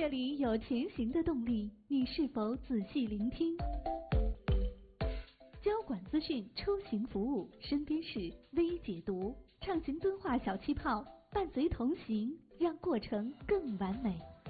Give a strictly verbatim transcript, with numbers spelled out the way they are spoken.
这里有前行的动力，你是否仔细聆听？交管资讯，出行服务，身边事微解读，畅行敦化小气泡，伴随同行，让过程更完美。